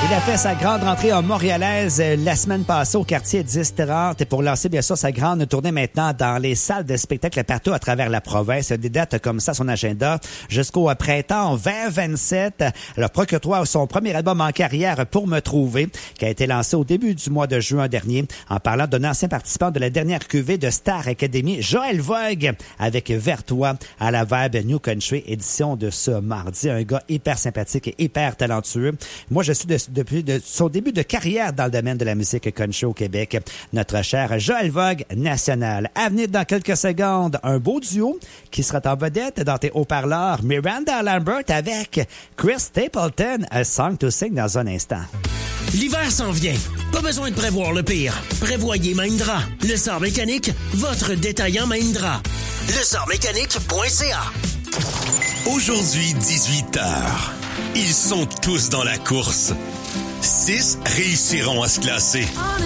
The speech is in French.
Il a fait sa grande rentrée en montréalaise la semaine passée au quartier 10-30 pour lancer bien sûr sa grande tournée maintenant dans les salles de spectacle partout à travers la province. Des dates comme ça, son agenda jusqu'au printemps 2027. Alors procure-toi son premier album en carrière Pour me trouver qui a été lancé au début du mois de juin dernier en parlant d'un ancien participant de la dernière cuvée de Star Academy, Joël Vogue, avec Vers toi à la Vibe New Country édition de ce mardi. Un gars hyper sympathique et hyper talentueux. Moi, je suis depuis son début de carrière dans le domaine de la musique country au Québec. Notre cher Joël Vogue national. À venir dans quelques secondes, un beau duo qui sera en vedette dans tes haut-parleurs. Miranda Lambert avec Chris Stapleton, A Song to Sing dans un instant. L'hiver s'en vient. Pas besoin de prévoir le pire. Prévoyez Mahindra. Le sort mécanique, votre détaillant Mahindra. Lesortmécanique.ca. Aujourd'hui, 18h. Ils sont tous dans la course. 6 réussiront à se classer.